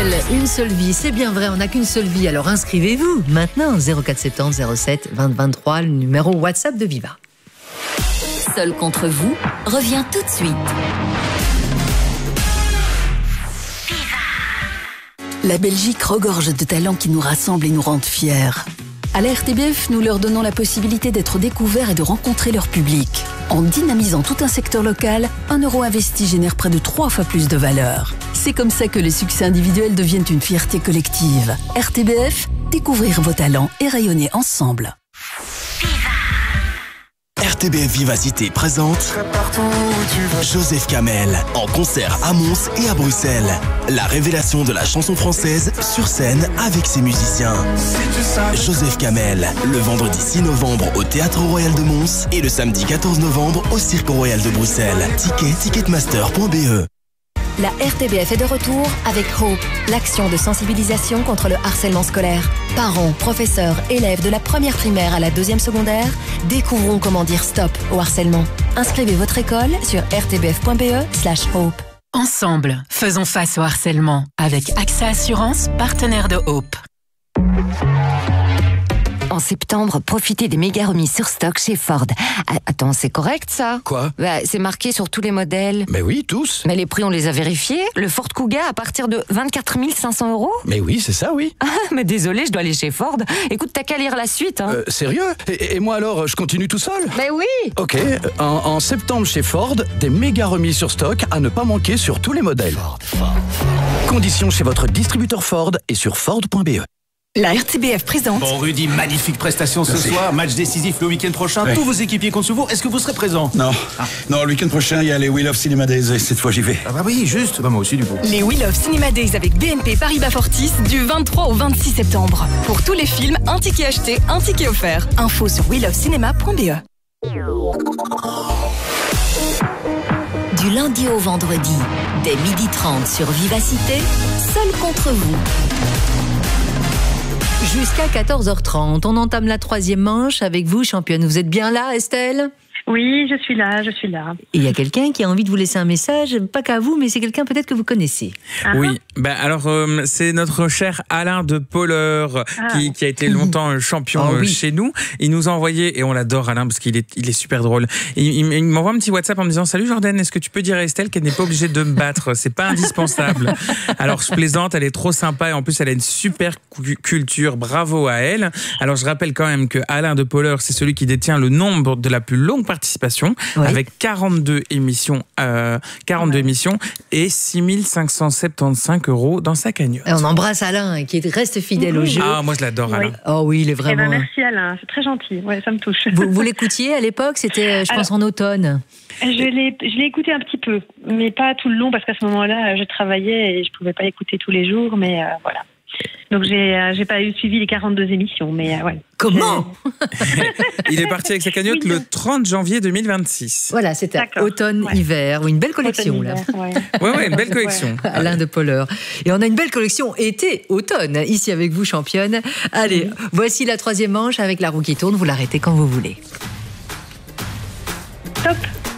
Estelle, une seule vie, c'est bien vrai, on n'a qu'une seule vie, alors inscrivez-vous maintenant, 0470 07 20 23, le numéro WhatsApp de Viva. Seul contre vous revient tout de suite. La Belgique regorge de talents qui nous rassemblent et nous rendent fiers. À la RTBF, nous leur donnons la possibilité d'être découverts et de rencontrer leur public. En dynamisant tout un secteur local, 1 euro investi génère près de 3 fois plus de valeur. C'est comme ça que les succès individuels deviennent une fierté collective. RTBF, découvrir vos talents et rayonner ensemble. RTBF Vivacité présente Joseph Kamel en concert à Mons et à Bruxelles. La révélation de la chanson française sur scène avec ses musiciens. Joseph Kamel, le vendredi 6 novembre au Théâtre Royal de Mons et le samedi 14 novembre au Cirque Royal de Bruxelles. Ticketmaster.be. La RTBF est de retour avec Hope, l'action de sensibilisation contre le harcèlement scolaire. Parents, professeurs, élèves de la première primaire à la 2e secondaire, découvrons comment dire stop au harcèlement. Inscrivez votre école sur rtbf.be/hope. Ensemble, faisons face au harcèlement avec AXA Assurance, partenaire de Hope. En septembre, profitez des méga remises sur stock chez Ford. Attends, c'est correct ça? Quoi? C'est marqué sur tous les modèles. Mais oui, tous. Mais les prix, on les a vérifiés. Le Ford Kuga à partir de 24 500 €. Mais oui, c'est ça, oui. Ah, mais désolé, je dois aller chez Ford. Écoute, t'as qu'à lire la suite. Hein. Sérieux? Et moi alors, je continue tout seul? Mais oui. Ok, en septembre chez Ford, des méga remises sur stock à ne pas manquer sur tous les modèles. Ford. Conditions chez votre distributeur Ford et sur Ford.be. La RTBF présente... Bon Rudy, magnifique prestation ce soir, match décisif le week-end prochain, Ouais. tous vos équipiers comptent sur vous, est-ce que vous serez présent? Non, non, le week-end prochain, il y a les Wheel of Cinema Days et cette fois j'y vais. Ah bah oui, juste, bah moi aussi du coup. Les Wheel of Cinema Days avec BNP Paribas Fortis du 23 au 26 septembre. Pour tous les films, un ticket acheté, un ticket offert. Info sur wheelofcinema.be. Du lundi au vendredi, dès 12h30 sur Vivacité, Seul contre vous. Jusqu'à 14h30, on entame la 3e manche avec vous, championne. Vous êtes bien là, Estelle ? Oui, je suis là. Et il y a quelqu'un qui a envie de vous laisser un message, pas qu'à vous, mais c'est quelqu'un peut-être que vous connaissez. Oui, alors c'est notre cher Alain de Polleur qui a été longtemps champion chez nous. Il nous a envoyé, et on l'adore Alain parce qu'il est super drôle. Il m'envoie un petit WhatsApp en me disant: salut Jordan, est-ce que tu peux dire à Estelle qu'elle n'est pas obligée de me battre, c'est pas indispensable. Alors je plaisante, elle est trop sympa et en plus elle a une super culture, bravo à elle. Alors je rappelle quand même que Alain de Polleur, c'est celui qui détient le nombre de la plus longue participation, avec 42 émissions et 6 575 € dans sa cagnotte. Et on embrasse Alain qui reste fidèle au jeu. Ah, moi je l'adore Alain. Oh oui, il est vraiment... merci Alain, c'est très gentil, ça me touche. Vous l'écoutiez à l'époque, c'était je pense en automne. Je l'ai écouté un petit peu, mais pas tout le long parce qu'à ce moment-là, je travaillais et je pouvais pas écouter tous les jours, mais voilà. Donc j'ai pas suivi les 42 émissions, mais ouais. Comment Il est parti avec sa cagnotte le 30 janvier 2026. Voilà, c'était automne-hiver. Une belle collection là. Ouais, une belle collection. Alain de Polleur. Et on a une belle collection été-automne ici avec vous, championne. Allez, voici la 3e manche avec la roue qui tourne. Vous l'arrêtez quand vous voulez. Top.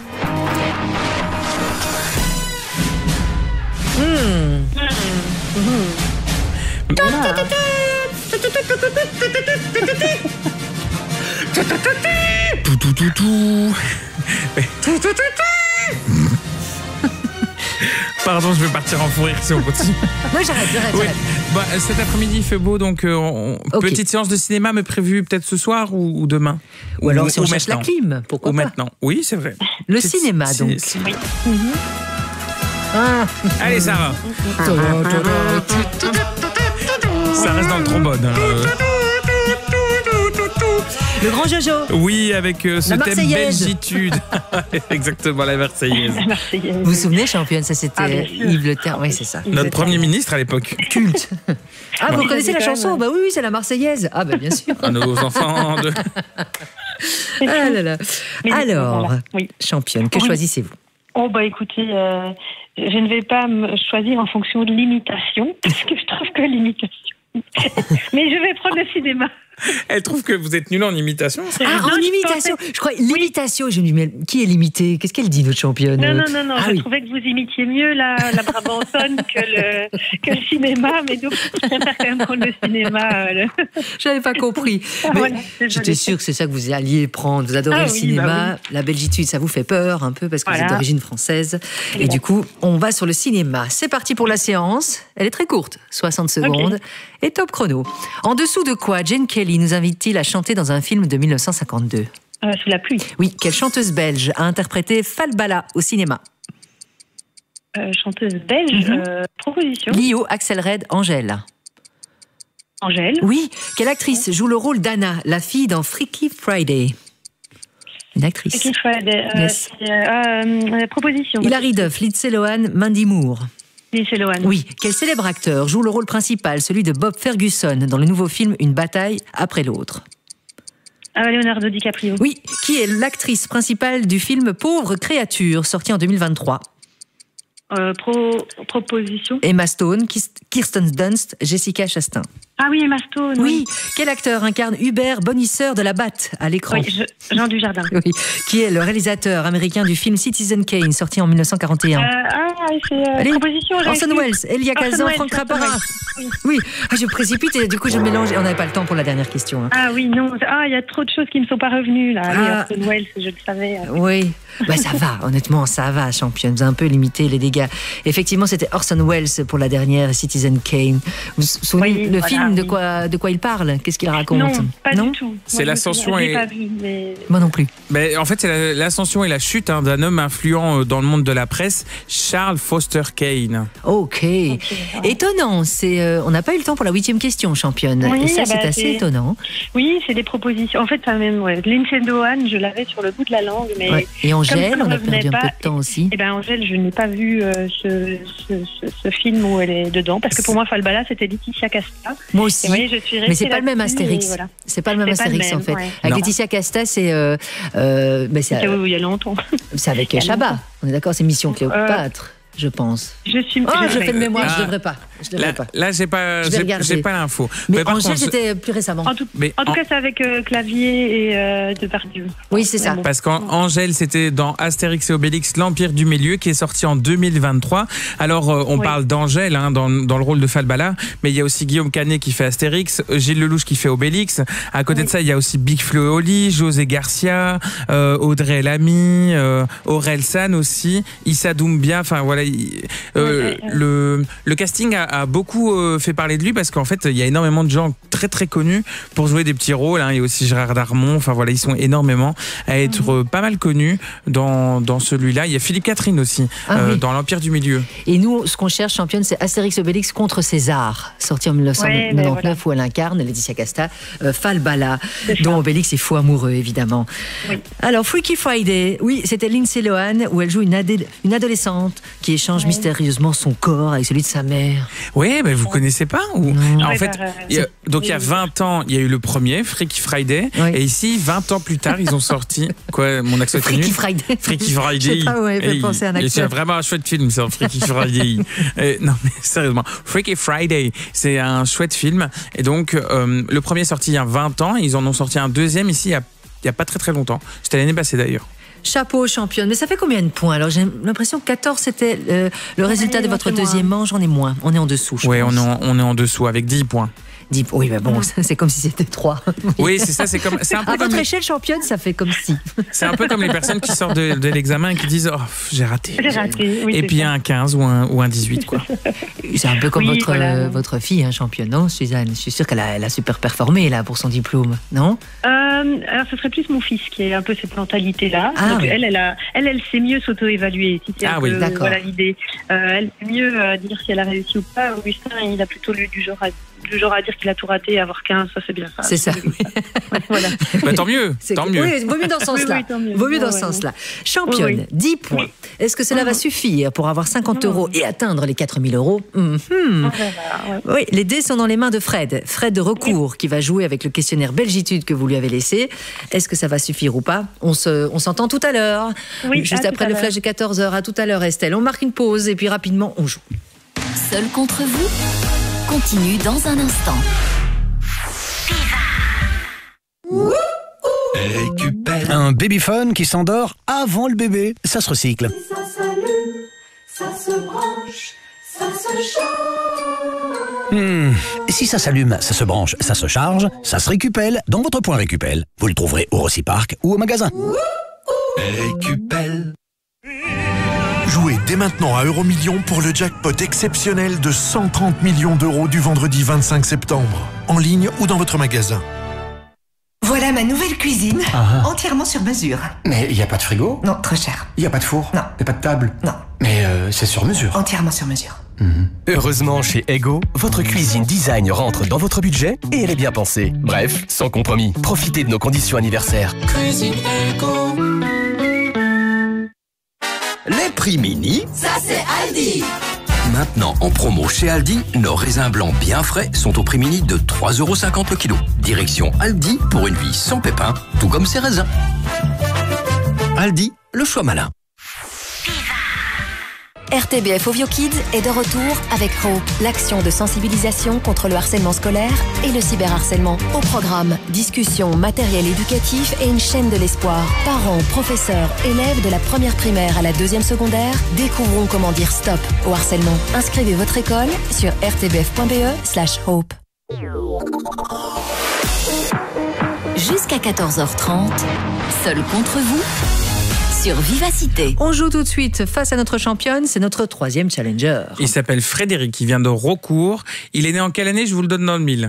Pardon, je vais partir en fou rire si on continue. Moi, j'arrête. Bon, cet après-midi, il fait beau, donc petite séance de cinéma me prévue peut-être ce soir ou demain. Ou alors si on cherche la clim, pourquoi pas. Maintenant. Oui, c'est vrai. Le cinéma, donc. Allez, Sarah. Ça reste dans le trombone. Le grand Jojo. Oui, avec ce thème belgitude. Exactement, la Marseillaise. Vous vous souvenez, championne, ça c'était Yves Le Terre. Oui, c'est ça. Notre Premier ministre à l'époque. Culte. Vous connaissez la chanson? Bah oui, c'est la Marseillaise. Ah bah bien sûr. Nos enfants de... Ah là là. Alors, championne, que choisissez-vous? Oh bah écoutez, je ne vais pas me choisir en fonction de l'imitation, parce que je trouve que l'imitation. Mais je vais prendre le cinéma. Elle trouve que vous êtes nul en imitation. En imitation. Je crois l'imitation. Je me dis, mais qui est l'imité? Qu'est-ce qu'elle dit, notre championne? Non. Je trouvais que vous imitiez mieux la Brabançonne que le cinéma, mais donc je préfère quand même prendre le cinéma. J'avais pas compris. J'étais sûre que c'est ça que vous alliez prendre. Vous adorez le cinéma. La belgitude, ça vous fait peur un peu parce que vous êtes d'origine française. Et du coup, on va sur le cinéma. C'est parti pour la séance. Elle est très courte, 60 secondes. Et top chrono. En dessous de quoi Jane Kelly nous invite-t-il à chanter dans un film de 1952 ? Sous la pluie. Oui, quelle chanteuse belge a interprété Falbala au cinéma ? Chanteuse belge, proposition. Lio, Axel Red, Angèle. Angèle. Oui, quelle actrice joue le rôle d'Anna, la fille dans Freaky Friday ? Une actrice. Freaky Friday, proposition. Hilary Duff, Lindsay Lohan, Mandy Moore. Lindsay Lohan. Oui, quel célèbre acteur joue le rôle principal, celui de Bob Ferguson, dans le nouveau film Une bataille après l'autre ? Leonardo DiCaprio. Oui, qui est l'actrice principale du film Pauvre créature, sorti en 2023 ? Proposition. Emma Stone, Kirsten Dunst, Jessica Chastain. Ah oui, Emma Stone. Oui. Quel acteur incarne Hubert Bonisseur de la Batte à l'écran ? Oui, Jean Dujardin. Oui. Qui est le réalisateur américain du film Citizen Kane, sorti en 1941 ? C'est proposition. Orson Welles, Elia Kazan, Frank Capra. Oui, je précipite et du coup je mélange. On n'avait pas le temps pour la dernière question. Hein. Ah oui, non. Il y a trop de choses qui ne sont pas revenues là. Orson Welles, je le savais. Oui, ça va, honnêtement, ça va, championne. Vous avez un peu limité les dégâts. Effectivement, c'était Orson Welles pour la dernière Citizen Kane. Vous vous souvenez le film de quoi il parle ? Qu'est-ce qu'il raconte ? Non, pas du tout. C'est l'ascension et... pas vu, mais... Moi non plus. Mais en fait, c'est l'ascension et la chute d'un homme influent dans le monde de la presse, Charles Foster Kane. Ok. Étonnant. On n'a pas eu le temps pour la 8e question, championne. Oui, et ça, c'est assez étonnant. Oui, c'est des propositions. En fait, ça même. Lindsay Lohan, je l'avais sur le bout de la langue, mais. Et Angèle, on a perdu un peu de temps aussi. Angèle, je n'ai pas vu ce film où elle est dedans, parce que pour moi, Falbala, c'était Laetitia Casta. Moi aussi. Voyez, je suis mais c'est pas le même Astérix. Voilà. C'est pas le même Astérix en fait. Ouais. Avec Laetitia Casta, c'est. C'est il y a longtemps. C'est avec Chabat. On est d'accord, c'est Mission Cléopâtre. Je pense. Je fais de mémoire, je devrais pas. Là, j'ai pas l'info. Mais Angèle, c'était plus récemment. En tout cas, c'est avec Clavier et Depardieu. Oui, c'est ça. Parce qu'Angèle, c'était dans Astérix et Obélix, l'Empire du Milieu, qui est sorti en 2023. Alors, on parle d'Angèle dans le rôle de Falbala, mais il y a aussi Guillaume Canet qui fait Astérix, Gilles Lelouch qui fait Obélix. À côté de ça, il y a aussi Big Flo et Oli, José Garcia, Audrey Lamy, Aurel San aussi, Issa Doumbia. Enfin voilà. Le casting a beaucoup fait parler de lui parce qu'en fait il y a énormément de gens très très connus pour jouer des petits rôles. Il y a aussi Gérard Darmon. Enfin voilà, ils sont énormément à être pas mal connus dans celui-là. Il y a Philippe Catherine aussi dans l'Empire du Milieu. Et nous, ce qu'on cherche, championne, c'est Astérix Obélix contre César, sorti en 1999 où elle incarne Laetitia Casta, Falbala, dont Obélix est fou amoureux évidemment. Oui. Alors Freaky Friday, oui, c'était Lindsay Lohan où elle joue une adolescente qui échange mystérieusement son corps avec celui de sa mère. Oui, mais vous connaissez pas ou... En fait, il y a 20 ans, il y a eu le premier, Freaky Friday, et ici, 20 ans plus tard, ils ont sorti... Quoi, mon accent est nul. Freaky Friday. Je sais pas où elle fait penser à un accent. C'est vraiment un chouette film, c'est un Freaky Friday. Non, mais sérieusement, Freaky Friday, c'est un chouette film. Et donc, le premier est sorti il y a 20 ans, ils en ont sorti un deuxième ici il y a pas très très longtemps. C'était l'année passée d'ailleurs. Chapeau, championne. Mais ça fait combien de points ? Alors, j'ai l'impression que 14, c'était le résultat de votre deuxième manche. On est moins. On est en dessous, je pense. Oui, on est en dessous avec 10 points. Oui, mais bon, c'est comme si c'était 3. Oui, c'est ça. C'est un peu à votre échelle, championne, ça fait comme si. C'est un peu comme les personnes qui sortent de l'examen et qui disent « Oh, j'ai raté. » Oui, et puis il y a un 15 ou un 18, quoi. C'est un peu comme votre fille, championne, non, Suzanne ? Je suis sûre qu'elle a super performé, là, pour son diplôme, non ? Alors, ce serait plus mon fils qui a un peu cette mentalité-là. Donc, oui. Elle sait mieux s'auto-évaluer. Si c'est voilà l'idée. Elle sait mieux dire si elle a réussi ou pas. Augustin, il a plutôt du genre à dire qu'il a tout raté, avoir 15, ça c'est bien ça. C'est ça. Voilà. Bah, tant mieux. Oui, vaut mieux dans ce sens-là. Vaut mieux dans ce sens-là. Championne, 10 points. Oui. Est-ce que cela va suffire pour avoir 50 € et atteindre les 4 000 €? Oui, les dés sont dans les mains de Fred. Fred de Recours, qui va jouer avec le questionnaire Belgitude que vous lui avez laissé. Est-ce que ça va suffire ou pas? On s'entend tout à l'heure. Oui, juste après le flash de 14h. À tout à l'heure, Estelle. On marque une pause et puis rapidement, on joue. Seul contre vous continue dans un instant. Récupère. Un babyphone qui s'endort avant le bébé. Ça se recycle. Si ça s'allume, ça se branche, ça se charge. Si ça s'allume, ça se branche, ça se charge, ça se récupère dans votre point Récupel. Vous le trouverez au Rossi Park ou au magasin. Récupel. Jouez dès maintenant à Euromillions pour le jackpot exceptionnel de 130 millions d'euros du vendredi 25 septembre. En ligne ou dans votre magasin. Voilà ma nouvelle cuisine, entièrement sur mesure. Mais il n'y a pas de frigo? Non, trop cher. Il n'y a pas de four? Non. Il n'y a pas de table? Non. Mais c'est sur mesure? Entièrement sur mesure. Heureusement, chez Ego, votre cuisine design rentre dans votre budget et elle est bien pensée. Bref, sans compromis. Profitez de nos conditions anniversaires. Cuisine Ego. Les prix mini, Ça c'est Aldi. maintenant en promo chez Aldi, nos raisins blancs bien frais sont au prix mini de 3,50 € le kilo. Direction Aldi pour une vie sans pépins, tout comme ses raisins. Aldi, le choix malin. RTBF Ovio Kids est de retour avec Hope, l'action de sensibilisation contre le harcèlement scolaire et le cyberharcèlement. Au programme, discussion, matériel éducatif et une chaîne de l'espoir. Parents, professeurs, élèves de la première primaire à la deuxième secondaire, découvrons comment dire stop au harcèlement. Inscrivez votre école sur rtbf.be/hope. Jusqu'à 14h30, seul contre vous sur Vivacité. On joue tout de suite face à notre championne, c'est notre troisième challenger. Il s'appelle Frédéric, il vient de Raucourt. Il est né en quelle année? Je vous le donne dans le mille.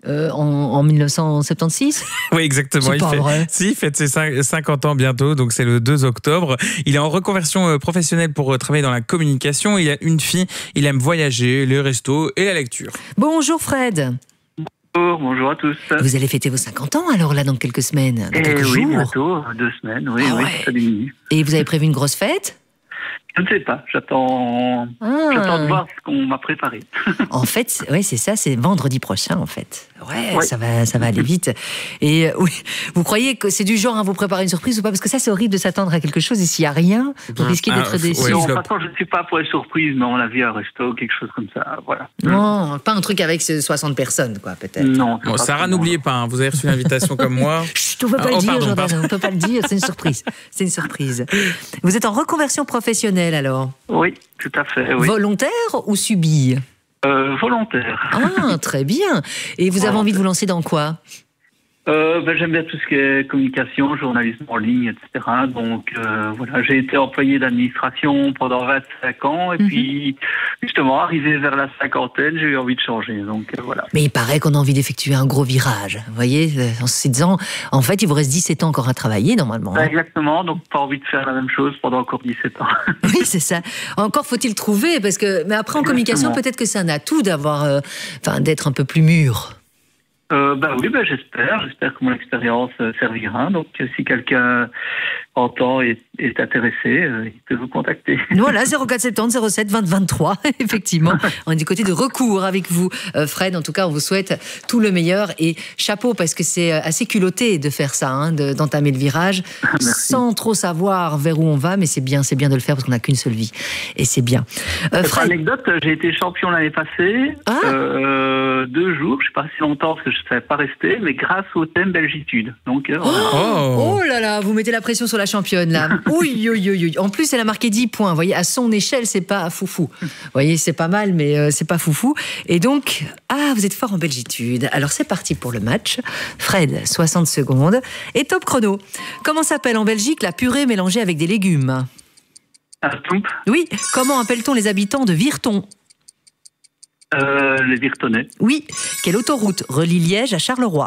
En 1976. Oui, exactement. C'est pas vrai. Il fête ses 50 ans bientôt, donc c'est le 2 octobre. Il est en reconversion professionnelle pour travailler dans la communication. Il a une fille, il aime voyager, les restos et la lecture. Bonjour Fred. Bonjour à tous. Vous allez fêter vos 50 ans alors là dans quelques semaines, dans quelques jours. Oui, bientôt, 2 semaines, oui, ça diminue. Et vous avez prévu une grosse fête? Je ne sais pas, j'attends de voir ce qu'on m'a préparé. En fait, ouais, c'est ça, c'est vendredi prochain en fait. Ouais. Ça va aller vite. Et oui, vous croyez que c'est du genre à vous préparer une surprise ou pas? Parce que ça, c'est horrible de s'attendre à quelque chose et s'il n'y a rien, vous risquez d'être déçu. Non, par contre, je ne suis pas pour les surprises, mais on l'a vu à un resto, quelque chose comme ça, voilà. Non, pas un truc avec 60 personnes, quoi, peut-être. Non. Bon, Sarah, n'oubliez pas, vous avez reçu l'invitation comme moi. Chut, on ne peut pas le dire, Jordan, on ne peut pas le dire, c'est une surprise. C'est une surprise. Vous êtes en reconversion professionnelle alors? Oui, tout à fait, oui. Volontaire ou subie? Volontaire. Ah, très bien. Et vous avez envie de vous lancer dans quoi? J'aime bien tout ce qui est communication, journalisme en ligne, etc. Donc voilà, j'ai été employé d'administration pendant 25 ans et puis justement arrivé vers la cinquantaine, j'ai eu envie de changer. Donc voilà. Mais il paraît qu'on a envie d'effectuer un gros virage. Vous voyez, en se disant, en fait, il vous reste 17 ans encore à travailler normalement. Exactement, donc pas envie de faire la même chose pendant encore 17 ans. Oui, c'est ça. Encore faut-il trouver, parce que mais après en communication, peut-être que c'est un atout d'avoir, d'être un peu plus mûr. Oui, j'espère que mon expérience servira. Donc, si quelqu'un entend et est intéressé, il peut vous contacter. Voilà, 0470 07 20 23. Effectivement, on est du côté de recours avec vous, Fred. En tout cas, on vous souhaite tout le meilleur et chapeau parce que c'est assez culotté de faire ça, d'entamer le virage sans trop savoir vers où on va, mais c'est bien de le faire parce qu'on n'a qu'une seule vie et c'est bien. Fred, anecdote, j'ai été champion l'année passée. 2 jours, je ne sais pas si longtemps parce que je ne savais pas rester, mais grâce au thème Belgitude. Donc, oh là là, vous mettez la pression sur la championne là. Oui. En plus, elle a marqué 10 points. Vous voyez, à son échelle, c'est pas foufou. Vous voyez, c'est pas mal, mais c'est pas foufou. Et donc, vous êtes fort en Belgitude. Alors c'est parti pour le match. Fred, 60 secondes. Et top chrono. Comment s'appelle en Belgique la purée mélangée avec des légumes? Oui. Comment appelle-t-on les habitants de Virton? Les Virtonnais. Oui. Quelle autoroute relie Liège à Charleroi?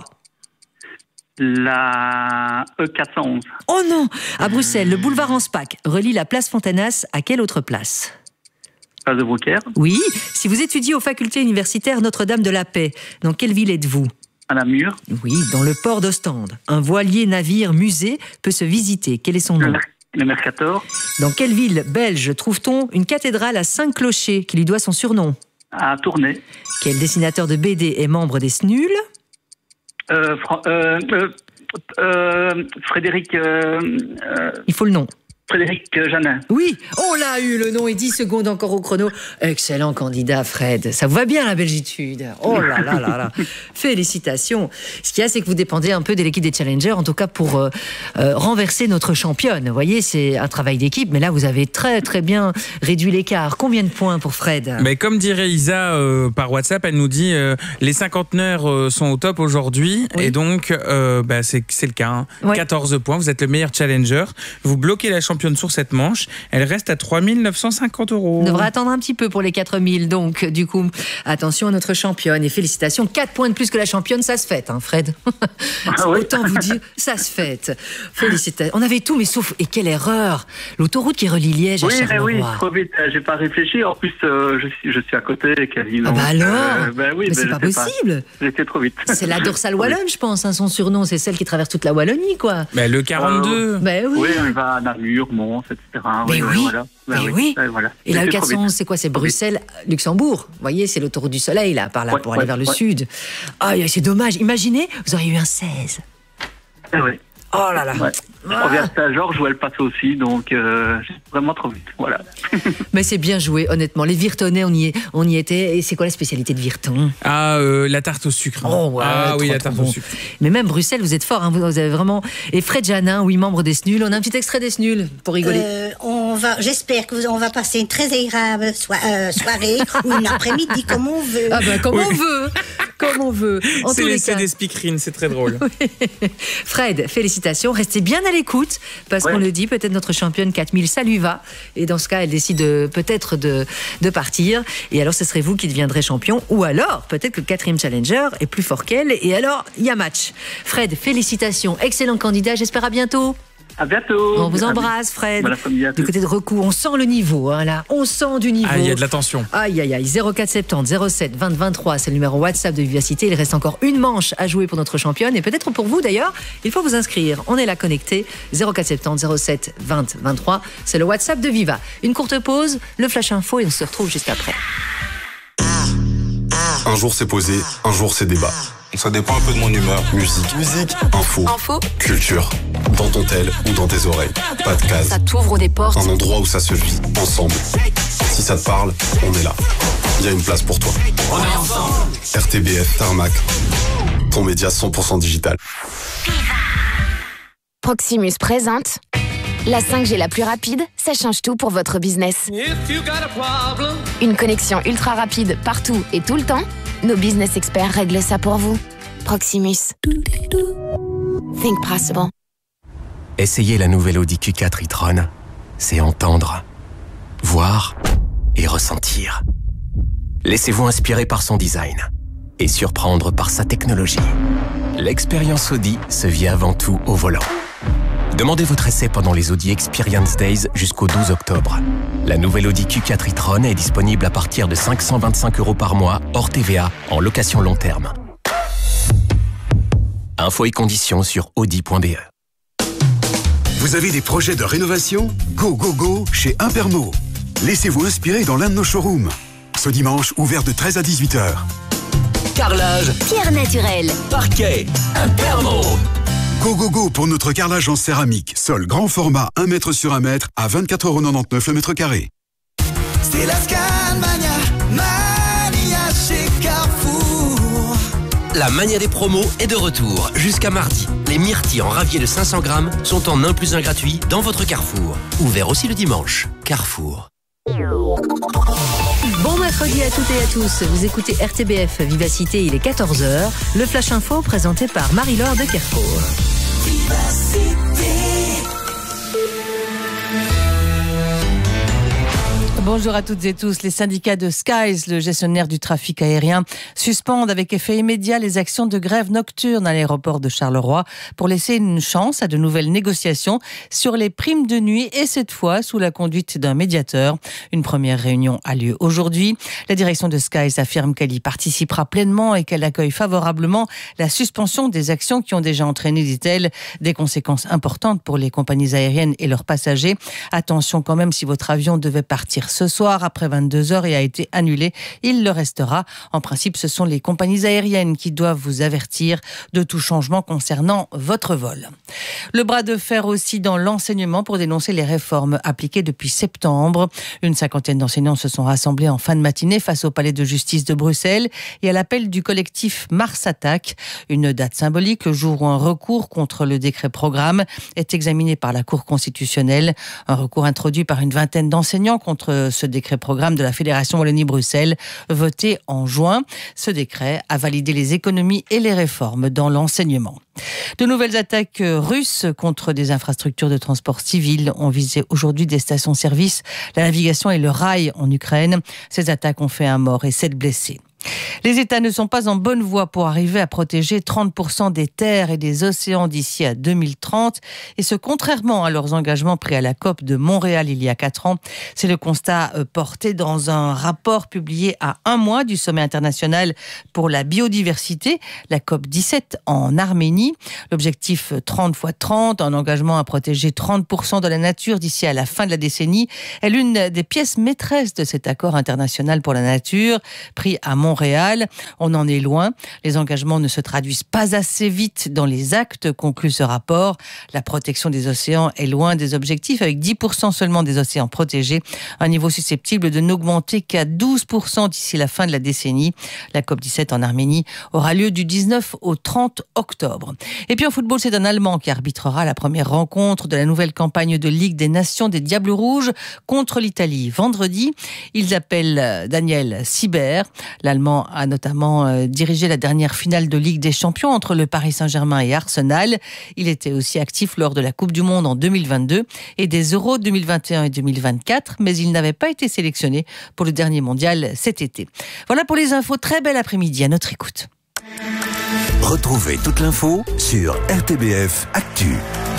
La E411. Oh non! À Bruxelles, le boulevard Anspach relie la place Fontanas à quelle autre place? Place de Beaucaire. Oui. Si vous étudiez aux facultés universitaires Notre-Dame de la Paix, dans quelle ville êtes-vous? À Namur. Oui, dans le port d'Ostende. Un voilier navire musée peut se visiter. Quel est son nom? Le Mercator. Dans quelle ville belge trouve-t-on une cathédrale à 5 clochers qui lui doit son surnom? À Tournai. Quel dessinateur de BD est membre des Snuls? Frédéric. Il faut le nom. Frédéric Janin. Oui, on l'a eu, le nom est 10 secondes encore au chrono. Excellent candidat, Fred. Ça vous va bien, la belgitude. Oh là là là là. Félicitations. Ce qu'il y a, c'est que vous dépendez un peu de l'équipe des Challengers, en tout cas pour renverser notre championne. Vous voyez, c'est un travail d'équipe, mais là, vous avez très très bien réduit l'écart. Combien de points pour Fred? Mais comme dirait Isa par WhatsApp, elle nous dit les 50ers sont au top aujourd'hui, et donc c'est le cas. Hein. Oui. 14 points, vous êtes le meilleur challenger. Vous bloquez la championne sur cette manche, elle reste à 3 950 €. On devrait attendre un petit peu pour les 4 000, donc du coup, attention à notre championne et félicitations. 4 points de plus que la championne, ça se fête, hein, Fred. Autant vous dire, ça se fête. Félicitations. On avait tout, mais sauf, et quelle erreur, l'autoroute qui relie Liège à Charleroi. Oui, trop vite, j'ai pas réfléchi. En plus, je suis à côté, quasiment. Ah bah alors mais c'est pas possible. J'étais trop vite. C'est la dorsale wallonne, je pense, hein, son surnom, c'est celle qui traverse toute la Wallonie, quoi. Mais le 42. Oui, on va à Namur, Mons, etc. Mais voilà. Voilà. Et la 411, c'est quoi? C'est Bruxelles, Luxembourg. Vous voyez, c'est l'autoroute du soleil, là, par là, pour aller vers le sud. Ah, c'est dommage. Imaginez, vous auriez eu un 16. Oui. Oh là là. On vient à Georges où elle passe aussi, donc vraiment trop vite. Voilà. Mais c'est bien joué, honnêtement. Les Virtonnais, on y était. Et c'est quoi la spécialité de Virton? La tarte au sucre. Oh, ouais, oui, la tarte au sucre. Mais même Bruxelles, vous êtes fort. Hein, vous avez vraiment. Et Fred Janin, oui, membre des Snuls. On a un petit extrait des Snuls pour rigoler. J'espère qu'on va passer une très agréable soirée ou une après-midi, comme on veut. Ah ben, comme on veut. Comme on veut. C'est des speakerines, c'est très drôle. Fred, félicitations. Restez bien à l'écoute, parce qu'on le dit, peut-être notre championne 4000, ça lui va. Et dans ce cas, elle décide peut-être de partir. Et alors, ce serait vous qui deviendrez champion. Ou alors, peut-être que le 4e challenger est plus fort qu'elle. Et alors, il y a match. Fred, félicitations. Excellent candidat. J'espère à bientôt. À bientôt. On vous embrasse, Fred. Du côté de Recours, on sent le niveau, hein, là. On sent du niveau. Ah, il y a de la tension. Aïe, aïe, aïe. 0470 07 20 23, c'est le numéro WhatsApp de Vivacité. Il reste encore une manche à jouer pour notre championne. Et peut-être pour vous, d'ailleurs, il faut vous inscrire. On est là connecté. 0470 07 20 23, c'est le WhatsApp de Viva. Une courte pause, le Flash Info, et on se retrouve juste après. Un jour c'est posé, un jour c'est débat. Ça dépend un peu de mon humeur. Musique, info, culture. Dans ton tel ou dans tes oreilles. Pas de case. Ça t'ouvre des portes. Un endroit où ça se vit, ensemble. Si ça te parle, on est là. Il y a une place pour toi. On est ensemble. RTBF Tarmac. Ton média 100% digital. Proximus présente la 5G la plus rapide, ça change tout pour votre business. Une connexion ultra rapide partout et tout le temps. Nos business experts règlent ça pour vous. Proximus. Think possible. Essayez la nouvelle Audi Q4 e-tron. C'est entendre, voir et ressentir. Laissez-vous inspirer par son design et surprendre par sa technologie. L'expérience Audi se vit avant tout au volant. Demandez votre essai pendant les Audi Experience Days jusqu'au 12 octobre. La nouvelle Audi Q4 e-tron est disponible à partir de 525 € par mois, hors TVA, en location long terme. Infos et conditions sur audi.be. Vous avez des projets de rénovation? Go, go, go chez Impermo. Laissez-vous inspirer dans l'un de nos showrooms. Ce dimanche, ouvert de 13 à 18h. Carrelage, pierre naturelle, parquet, Impermo. Go, go, go pour notre carrelage en céramique. Sol grand format 1 mètre sur 1 mètre à 24,99 € le mètre carré. C'est la Scanmania, Mania chez Carrefour. La mania des promos est de retour jusqu'à mardi. Les myrtilles en ravier de 500 grammes sont en 1 + 1 gratuit dans votre Carrefour. Ouvert aussi le dimanche. Carrefour. Bon mercredi à toutes et à tous. Vous écoutez RTBF Vivacité, il est 14h. Le Flash Info présenté par Marie-Laure de Kercourt. Bonjour à toutes et tous. Les syndicats de Skies, le gestionnaire du trafic aérien, suspendent avec effet immédiat les actions de grève nocturne à l'aéroport de Charleroi pour laisser une chance à de nouvelles négociations sur les primes de nuit, et cette fois sous la conduite d'un médiateur. Une première réunion a lieu aujourd'hui. La direction de Skies affirme qu'elle y participera pleinement et qu'elle accueille favorablement la suspension des actions qui ont déjà entraîné, dit-elle, des conséquences importantes pour les compagnies aériennes et leurs passagers. Attention quand même, si votre avion devait partir ce soir après 22h et a été annulé. Il le restera. En principe, ce sont les compagnies aériennes qui doivent vous avertir de tout changement concernant votre vol. Le bras de fer aussi dans l'enseignement pour dénoncer les réformes appliquées depuis septembre. Une 50aine d'enseignants se sont rassemblés en fin de matinée face au palais de justice de Bruxelles et à l'appel du collectif Mars Attaque. Une date symbolique, le jour où un recours contre le décret programme est examiné par la Cour constitutionnelle. Un recours introduit par une vingtaine d'enseignants contre ce décret programme de la Fédération Wallonie-Bruxelles, voté en juin. Ce décret a validé les économies et les réformes dans l'enseignement. De nouvelles attaques russes contre des infrastructures de transport civil ont visé aujourd'hui des stations-service, la navigation et le rail en Ukraine. Ces attaques ont fait un mort et 7 blessés. Les États ne sont pas en bonne voie pour arriver à protéger 30% des terres et des océans d'ici à 2030, et ce contrairement à leurs engagements pris à la COP de Montréal il y a 4 ans. C'est le constat porté dans un rapport publié à 1 mois du sommet international pour la biodiversité, la COP 17 en Arménie. L'objectif 30 x 30, un engagement à protéger 30% de la nature d'ici à la fin de la décennie, est l'une des pièces maîtresses de cet accord international pour la nature, pris à Montréal. On en est loin. Les engagements ne se traduisent pas assez vite dans les actes, conclut ce rapport. La protection des océans est loin des objectifs, avec 10% seulement des océans protégés, un niveau susceptible de n'augmenter qu'à 12% d'ici la fin de la décennie. La COP17 en Arménie aura lieu du 19 au 30 octobre. Et puis en football, c'est un Allemand qui arbitrera la première rencontre de la nouvelle campagne de Ligue des Nations des Diables Rouges contre l'Italie vendredi. Ils appellent Daniel Sieber. L'Allemand a notamment dirigé la dernière finale de Ligue des Champions entre le Paris Saint-Germain et Arsenal. Il était aussi actif lors de la Coupe du Monde en 2022 et des Euros 2021 et 2024, mais il n'avait pas été sélectionné pour le dernier mondial cet été. Voilà pour les infos. Très bel après-midi à notre écoute. Retrouvez toute l'info sur RTBF Actu.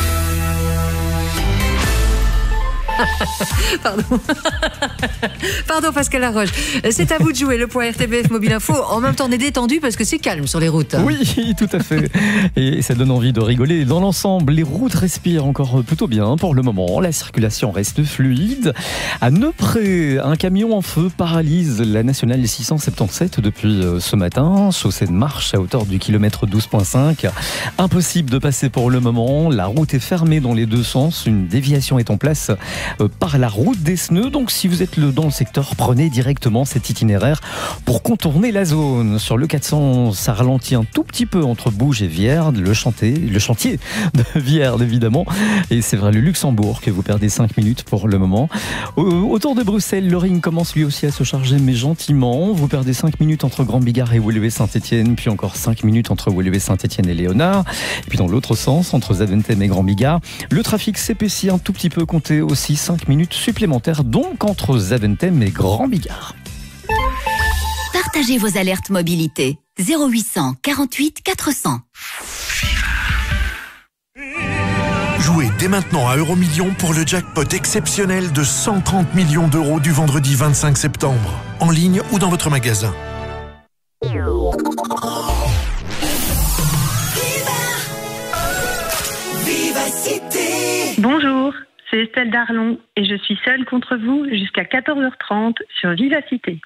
Pardon Pascal Laroche. C'est à vous de jouer le point RTBF Mobile Info. En même temps, on est détendu parce que c'est calme sur les routes. Oui, tout à fait. Et ça donne envie de rigoler. Dans l'ensemble, les routes respirent encore plutôt bien pour le moment. La circulation reste fluide. À Neupré, un camion en feu paralyse la nationale 677 depuis ce matin. Chaussée de marche à hauteur du kilomètre 12.5. Impossible de passer pour le moment. La route est fermée dans les deux sens. Une déviation est en place par la route d'Esneux. Donc si vous êtes dans le secteur, prenez directement cet itinéraire pour contourner la zone. Sur le 400, ça ralentit un tout petit peu entre Bouges et Vierde, le chantier de Vierde évidemment. Et c'est vrai, le Luxembourg que vous perdez 5 minutes pour le moment. Autour de Bruxelles, le ring commence lui aussi à se charger, mais gentiment. Vous perdez 5 minutes entre Grand Bigard et Woluwe-Saint-Étienne, puis encore 5 minutes entre Woluwe-Saint-Étienne et Léonard. Et puis dans l'autre sens, entre Zaventem et Grand Bigard, le trafic s'épaissit un tout petit peu, comptez aussi 5 minutes supplémentaires, donc entre Zaventem et Grand Bigard. Partagez vos alertes mobilité. 0800 48 400. Jouez dès maintenant à Euromillions pour le jackpot exceptionnel de 130 millions d'euros du vendredi 25 septembre. En ligne ou dans votre magasin. Bonjour, c'est Estelle Darlon et je suis seule contre vous jusqu'à 14h30 sur Vivacité.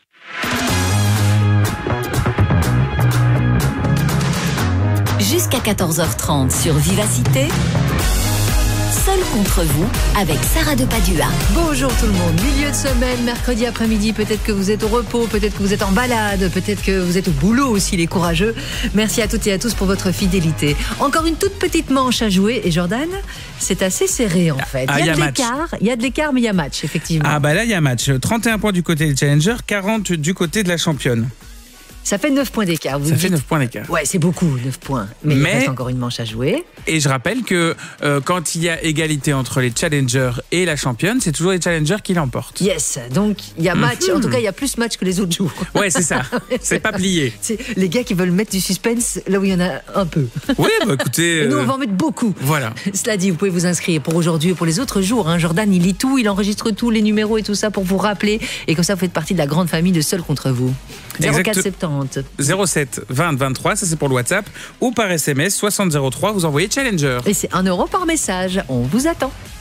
Jusqu'à 14h30 sur Vivacité. Seul contre vous, avec Sarah de Padua. Bonjour tout le monde, milieu de semaine, mercredi après-midi, peut-être que vous êtes au repos, peut-être que vous êtes en balade, peut-être que vous êtes au boulot aussi, les courageux. Merci à toutes et à tous pour votre fidélité. Encore une toute petite manche à jouer, et Jordan, c'est assez serré en fait. Il y a de l'écart, mais il y a match, effectivement. Ah bah là, il y a match. 31 points du côté des challengers, 40 du côté de la championne. Ça fait 9 points d'écart. Ça fait 9 points d'écart. Ouais, c'est beaucoup, 9 points. Mais il reste encore une manche à jouer. Et je rappelle que quand il y a égalité entre les challengers et la championne, c'est toujours les challengers qui l'emportent. Yes, donc il y a match. En tout cas, il y a plus match que les autres jours. Ouais, c'est ça. C'est pas plié. C'est les gars qui veulent mettre du suspense là où il y en a un peu. Oui, bah écoutez. Et nous, on va en mettre beaucoup. Voilà. Cela dit, vous pouvez vous inscrire pour aujourd'hui et pour les autres jours. Jordan, il lit tout, il enregistre tous les numéros et tout ça pour vous rappeler. Et comme ça, vous faites partie de la grande famille de Seul contre vous. 0470. 07 20 23, ça c'est pour le WhatsApp, ou par SMS 60 03, vous envoyez Challenger. Et c'est 1 € par message. On vous attend.